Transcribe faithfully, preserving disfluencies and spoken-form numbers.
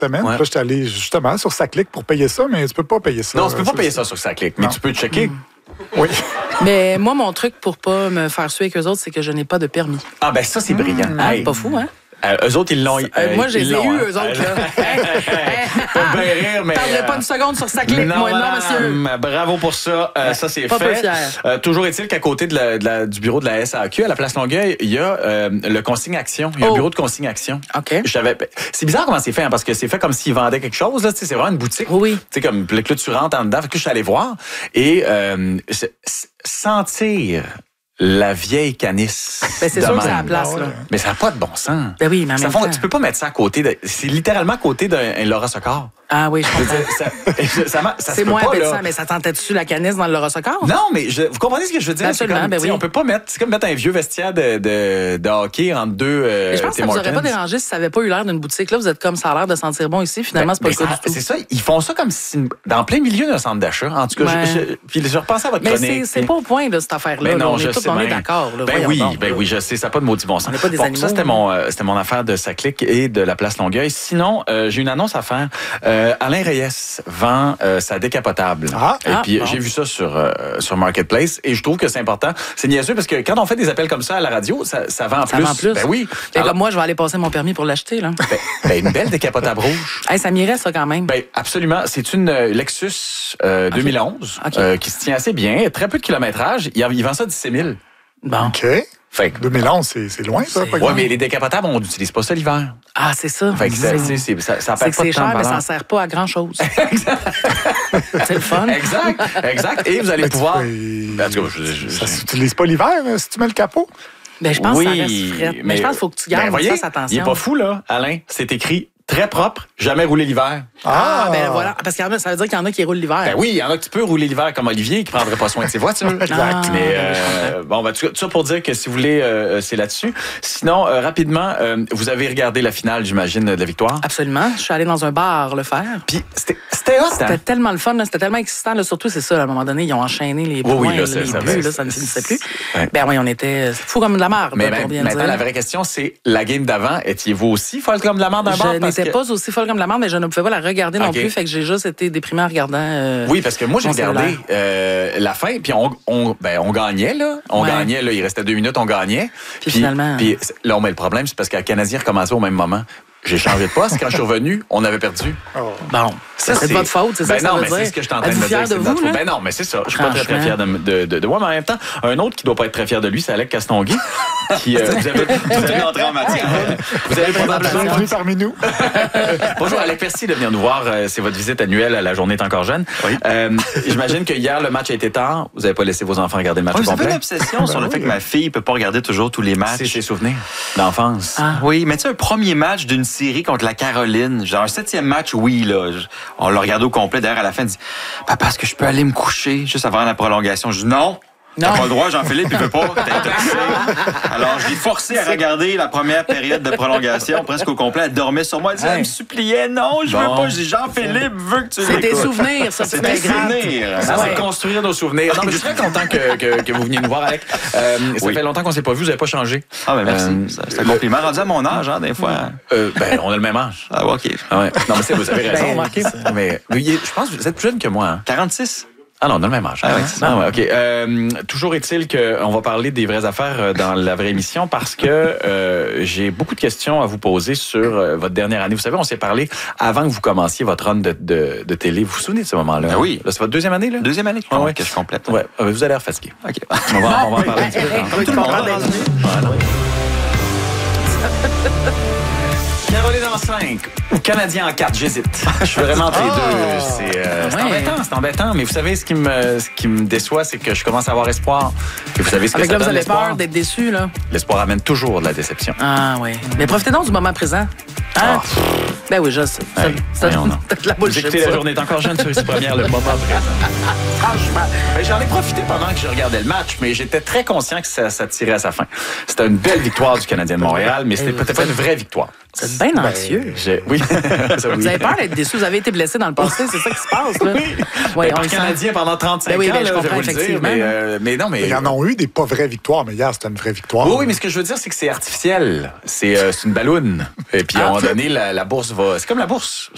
semaine. Ouais. Là, j'étais allé justement sur SaClic pour payer ça, mais tu peux pas payer ça. Non, tu peux pas payer ça sur SaClic, mais non. tu peux checker. Mmh. Oui. Mais moi, mon truc pour pas me faire suer avec eux autres, c'est que je n'ai pas de permis. Ah, ben ça, c'est brillant. Mmh. Ah, hey. Pas fou, hein? Euh, eux autres, ils l'ont. Euh, moi, je les ai eus, eux autres, là. Pas bien rire, mais. T'en pas une seconde sur SaClic, moi, non, monsieur. Bravo pour ça. Euh, ça, c'est pas fait. Peu fier. Euh, toujours est-il qu'à côté de la, de la, du bureau de la S A Q, à la place Longueuil, il y a euh, le consigne-action. Il y a oh. un bureau de consigne-action. OK. J'avais... C'est bizarre comment c'est fait, hein, parce que c'est fait comme s'ils vendaient quelque chose. Là, c'est vraiment une boutique. Oui. Tu sais, comme là, tu rentres en dedans. Fait que je suis allé voir. Et euh, sentir la vieille canisse. Ben, c'est sûr que c'est à la place, là. Mais ça n'a pas de bon sens. Ben oui, mais en ça même fond, temps. Tu peux pas mettre ça à côté de... C'est littéralement à côté d'un Laura Socor. Ah oui, je comprends. ça, ça, ça, ça c'est moins appétissant, là. mais ça tentait-tu la canisse dans le Laura Socor? Non, mais je, vous comprenez ce que je veux dire? Absolument, comme, ben oui. On peut pas mettre... C'est comme mettre un vieux vestiaire de, de, de hockey entre deux euh, mais je pense que ça vous aurait pas dérangé si ça avait pas eu l'air d'une boutique. Là, vous êtes comme ça a l'air de sentir bon ici. Finalement, ben, c'est pas le cas ça, du tout. C'est ça, ils font ça comme si... Dans plein milieu d'un centre d'achat. En tout cas, ouais. je, je, puis je repensais à votre mais chronique. Mais c'est pas au point de cette affaire-là. Mais non, on je est tous d'accord. Ben oui, ben oui, je sais, ça n'a pas de maudit bon sens. On n'est pas des bon, animaux. Ça, c'était mon, euh, c'était mon affaire de SaClic et de la place Longueuil. Sinon, euh, j'ai une annonce à faire. Euh, Alain Reyes vend euh, sa décapotable. Ah, et ah, puis, bon. j'ai vu ça sur, euh, sur Marketplace et je trouve que c'est important. C'est niaiseux parce que quand on fait des appels comme ça à la radio, ça, ça vend ça plus. Vend plus. Ben oui. Alors, comme moi, je vais aller passer mon permis pour l'acheter, là. Ben, ben, une belle décapotable rouge. Hey, ça m'irait, ça, quand même. Ben, absolument. C'est une Lexus euh, okay. deux mille onze okay. euh, qui se tient assez bien. Très peu de kilométrage. Il, il vend ça dix-six mille. Bon. OK. Fait que deux mille onze, c'est, c'est loin, ça. Oui, mais les décapotables, on n'utilise pas ça l'hiver. Ah, c'est ça. Fait que ça, c'est, c'est, ça, ça perd c'est pas que de c'est temps cher, mais ça ne sert pas à grand-chose. C'est le fun. Exact, exact. Et vous allez mais pouvoir... Tu... Ben, en tout cas, je, je, ça je... s'utilise pas l'hiver, si tu mets le capot? Ben, je pense oui, que ça reste frais. Mais, mais je pense qu'il faut que tu gardes ben, voyez, ça, attention. Il n'est pas fou, là, Alain. C'est écrit très propre, jamais roulé l'hiver. Ah, ah ben voilà. Parce qu'il y en a, ça veut dire qu'il y en a qui roulent l'hiver. Ben oui, il y en a que tu peux rouler l'hiver comme Olivier qui ne prendrait pas soin de ses voitures. Exact. Ah, mais euh, bon, ben, tout ça pour dire que si vous voulez, euh, c'est là-dessus. Sinon, euh, rapidement, euh, vous avez regardé la finale, j'imagine, de la victoire. Absolument. Je suis allée dans un bar le faire. Puis c'était, c'était hot, C'était hein? tellement le fun, là, c'était tellement excitant. Là, surtout, c'est ça, là, à un moment donné, ils ont enchaîné les points, oui, oui, là, les ça, buts, ça, là, ça ne finissait plus. Ouais. Ben oui, on était fous comme de la marde. Mais là, ben, pour bien maintenant, dire. la vraie question, c'est la game d'avant. Étiez-vous aussi folle comme de la marde d'un Je bar? n'étais que... pas aussi folle comme de la marde, mais je ne pouvais pas la regarder okay. non plus. Fait que j'ai juste été déprimée en regardant. Euh, oui, parce que moi, j'ai regardé euh, la fin, puis on, on, ben, on gagnait, là. On ouais. gagnait, là. Il restait deux minutes, on gagnait. Puis, puis finalement. Puis là, on met le problème, c'est parce que le Canadien recommençait au même moment. J'ai changé de poste. Quand je suis revenu, on avait perdu. Oh. Bon. Ça, c'est, c'est pas de faute, c'est ben ça que non, ça veut mais dire. c'est ce que je suis en train de me dire. De vous, de ben non, mais c'est ça. Je suis pas très, très fier de, de, de, de moi, mais en même temps, un autre qui doit pas être très fier de lui, c'est Alec Castonguay. qui, euh, vous avez toute une entrée en matière. Vous avez probablement... Bienvenue parmi nous. Bonjour, Alec, merci de venir nous voir. C'est votre visite annuelle à La Journée est encore jeune. Oui. Euh, j'imagine que hier, le match a été tard. Vous n'avez pas laissé vos enfants regarder le match oui, au complet. Vous avez une obsession sur le fait que ma fille ne peut pas regarder toujours tous les matchs. C'est ses souvenirs d'enfance. Ah. Oui, mais tu sais, un premier match d'une série contre la Caroline, genre un septième match, oui, là. On l'a regardé au complet. D'ailleurs, à la fin, elle dit « Papa, est-ce que je peux aller me coucher juste avant la prolongation? » Je dis « Non! » T'as pas le droit, Jean-Philippe, il veut pas. T'es intéressé. Alors, je l'ai forcé à regarder la première période de prolongation, presque au complet. Elle dormait sur moi. Elle, disait, hey. elle me suppliait, non, je bon. veux pas. Je dis, Jean-Philippe veut que tu l'écoutes. C'est tes souvenirs, ça. C'est tes souvenirs. Ça, c'est construire nos souvenirs. Non, mais je suis très content que, que, que vous veniez nous voir, Alec. Euh, ça oui. fait longtemps qu'on s'est pas vu, vous n'avez pas changé. Ah, ben merci. Euh, c'est un compliment. Rendu à mon âge, hein, des fois. Euh, ben, on a le même âge. Ah, OK. Ah, ouais. Non, mais c'est, vous avez raison, remarqué. Mais, mais je pense que vous êtes plus jeune que moi. Hein. quarante-six. Ah non, on a le même âge. Ah, ouais, c'est ça. Ah, ouais, OK. Euh, toujours est-il qu'on va parler des vraies affaires dans la vraie émission parce que euh, j'ai beaucoup de questions à vous poser sur euh, votre dernière année. Vous savez, on s'est parlé avant que vous commenciez votre run de, de, de télé. Vous vous souvenez de ce moment-là? Ah oui. Là, c'est votre deuxième année, là? Deuxième année ah, ouais. que je complète. Ouais. Vous allez l'air fatigué. OK. On va, on va en parler un petit peu. Tout le monde. Caroline en cinq ou Canadien en quatre, j'hésite. Je suis vraiment entre les oh. deux. C'est, euh, c'est ouais. embêtant, c'est embêtant. Mais vous savez, ce qui me, ce qui me déçoit, c'est que je commence à avoir espoir. Et vous savez ce que Avec ça là, donne, vous avez l'espoir? peur d'être déçu, là. L'espoir amène toujours de la déception. Ah oui. Mais profitez donc du moment présent. Hein? Oh. Ben oui, je sais. Hey, ça, ça, de la bullshit, vous écoutez La Journée est encore jeune sur ici première, le moment présent. Franchement, ben, j'en ai profité pendant que je regardais le match, mais j'étais très conscient que ça, ça tirait à sa fin. C'était une belle victoire du Canadien de Montréal, mais c'était peut-être pas une vraie victoire. Vous êtes bien anxieux. Ben, oui. ça, oui. Vous avez peur d'être déçu. Vous avez été blessé dans le passé, c'est ça qui se passe. Là. Oui. Ouais, ben, par Canadien pendant trente-cinq ben oui, ans, ben, là, je comprends, je vais vous le dire. Mais, euh, mais non, mais... Ils en ont eu des pas vraies victoires, mais hier, c'était une vraie victoire. Oui, oui, mais ce que je veux dire, c'est que c'est artificiel. C'est, euh, c'est une balloune. Et puis, à un moment donné, la, la bourse va... C'est comme la bourse.